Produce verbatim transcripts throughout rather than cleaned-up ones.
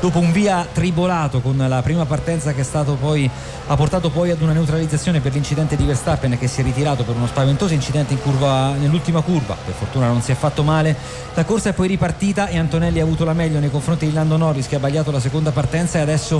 dopo un via tribolato con la prima partenza che è stato poi, ha portato poi ad una neutralizzazione per l'incidente di Verstappen, che si è ritirato per uno spaventoso incidente in curva, nell'ultima curva, per fortuna non si è fatto male. La corsa è poi ripartita e Antonelli ha avuto la meglio nei confronti di Lando Norris, che ha sbagliato la seconda partenza e adesso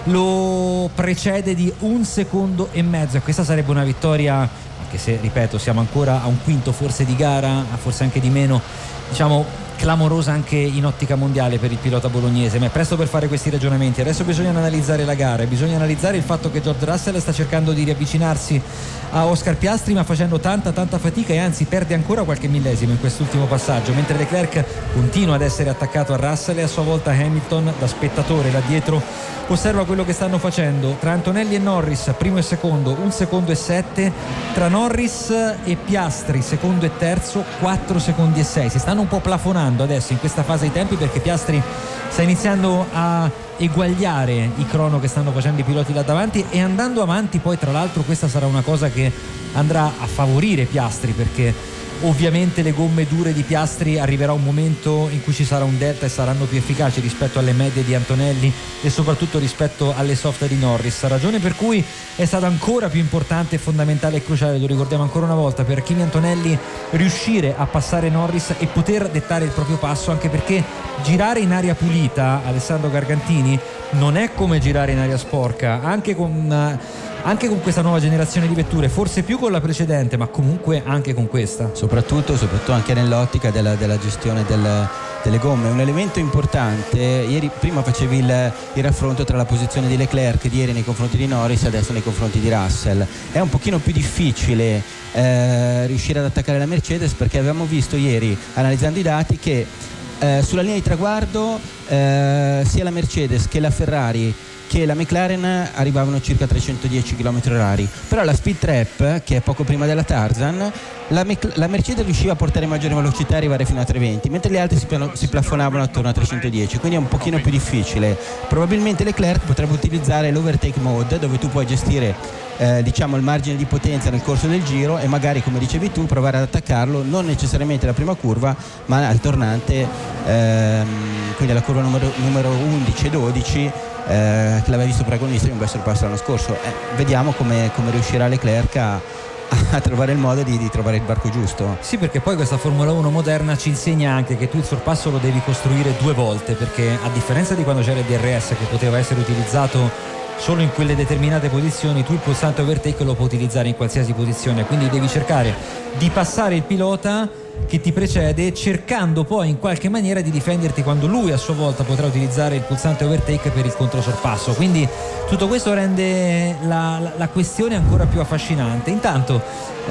lo precede di un secondo e mezzo, e questa sarebbe una vittoria, anche se ripeto siamo ancora a un quinto forse di gara, forse anche di meno, diciamo clamorosa anche in ottica mondiale per il pilota bolognese, ma è presto per fare questi ragionamenti. Adesso bisogna analizzare la gara e bisogna analizzare il fatto che George Russell sta cercando di riavvicinarsi a Oscar Piastri, ma facendo tanta tanta fatica, e anzi perde ancora qualche millesimo in quest'ultimo passaggio, mentre Leclerc continua ad essere attaccato a Russell, e a sua volta Hamilton, da spettatore là dietro, osserva quello che stanno facendo. Tra Antonelli e Norris primo e secondo un secondo e sette, tra Norris e Piastri secondo e terzo quattro secondi e sei. Si stanno un po' plafonando adesso in questa fase i tempi, perché Piastri sta iniziando a eguagliare i crono che stanno facendo i piloti là davanti, e andando avanti poi tra l'altro questa sarà una cosa che andrà a favorire Piastri, perché ovviamente le gomme dure di Piastri arriverà un momento in cui ci sarà un delta e saranno più efficaci rispetto alle medie di Antonelli e soprattutto rispetto alle soft di Norris, ragione per cui è stato ancora più importante, fondamentale e cruciale, lo ricordiamo ancora una volta, per Kimi Antonelli riuscire a passare Norris e poter dettare il proprio passo, anche perché girare in aria pulita, Alessandro Gargantini, non è come girare in aria sporca, anche con anche con questa nuova generazione di vetture, forse più con la precedente, ma comunque anche con questa, soprattutto, soprattutto anche nell'ottica della, della gestione del, delle gomme. Un elemento importante, ieri prima facevi il, il raffronto tra la posizione di Leclerc di ieri nei confronti di Norris, adesso nei confronti di Russell. È un pochino più difficile eh, riuscire ad attaccare la Mercedes, perché avevamo visto ieri, analizzando i dati, che eh, sulla linea di traguardo eh, sia la Mercedes che la Ferrari che la McLaren arrivavano circa trecentodieci chilometri orari, però la speed trap, che è poco prima della Tarzan, la, Mc- la Mercedes riusciva a portare maggiore velocità e arrivare fino a trecentroventi, mentre le altre si, piano- si plafonavano attorno a trecentodieci, quindi è un pochino più difficile. Probabilmente Leclerc potrebbe utilizzare l'overtake mode, dove tu puoi gestire eh, diciamo il margine di potenza nel corso del giro, e magari, come dicevi tu, provare ad attaccarlo non necessariamente la prima curva, ma al tornante, ehm, quindi alla curva numero, numero undici e dodici, Eh, che l'aveva visto protagonista di un bel sorpasso l'anno scorso. Eh, vediamo come, come riuscirà Leclerc a, a trovare il modo di, di trovare il varco giusto. Sì, perché poi questa Formula uno moderna ci insegna anche che tu il sorpasso lo devi costruire due volte, perché a differenza di quando c'era il D R S, che poteva essere utilizzato solo in quelle determinate posizioni, tu il pulsante overtake lo puoi utilizzare in qualsiasi posizione, quindi devi cercare di passare il pilota che ti precede, cercando poi in qualche maniera di difenderti quando lui a sua volta potrà utilizzare il pulsante overtake per il controsorpasso. Quindi tutto questo rende la, la, la questione ancora più affascinante. Intanto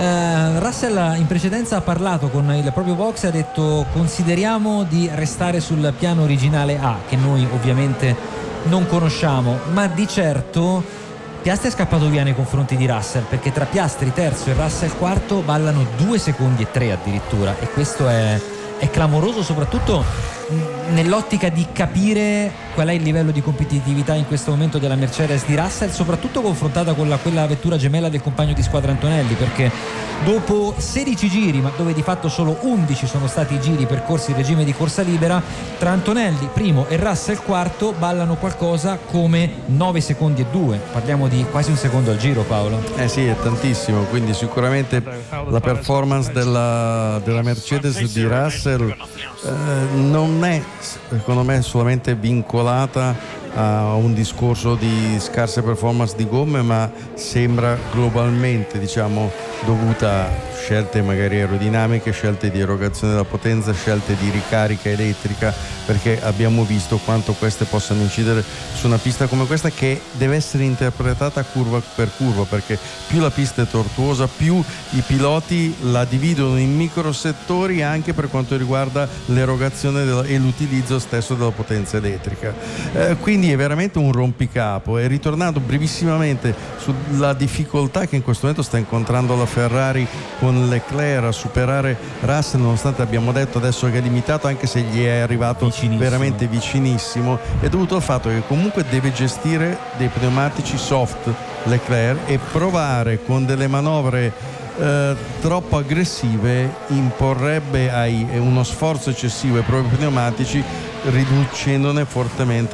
eh, Russell in precedenza ha parlato con il proprio box e ha detto: consideriamo di restare sul piano originale A, che noi ovviamente non conosciamo, ma di certo Piastri è scappato via nei confronti di Russell, perché tra Piastri terzo e Russell quarto ballano due secondi e tre addirittura, e questo è, è clamoroso, soprattutto nell'ottica di capire qual è il livello di competitività in questo momento della Mercedes di Russell, soprattutto confrontata con la, quella vettura gemella del compagno di squadra Antonelli, perché dopo sedici giri, ma dove di fatto solo undici sono stati i giri percorsi in regime di corsa libera, tra Antonelli primo e Russell quarto ballano qualcosa come nove secondi e due, parliamo di quasi un secondo al giro, Paolo. Eh sì, è tantissimo, quindi sicuramente la performance della, della Mercedes di Russell eh, non è, secondo me, solamente vincolata a un discorso di scarse performance di gomme, ma sembra globalmente, diciamo, dovuta a scelte magari aerodinamiche, scelte di erogazione della potenza, scelte di ricarica elettrica, perché abbiamo visto quanto queste possano incidere su una pista come questa, che deve essere interpretata curva per curva, perché più la pista è tortuosa, più i piloti la dividono in microsettori anche per quanto riguarda l'erogazione della, e l'utilizzo stesso della potenza elettrica. Eh, quindi è veramente un rompicapo. E ritornando brevissimamente sulla difficoltà che in questo momento sta incontrando la Ferrari con Leclerc a superare Russell, nonostante abbiamo detto adesso che è limitato, anche se gli è arrivato vicinissimo. veramente vicinissimo, è dovuto al fatto che comunque deve gestire dei pneumatici soft Leclerc e provare con delle manovre Eh, troppo aggressive imporrebbe ai, uno sforzo eccessivo ai propri pneumatici, riducendone fortemente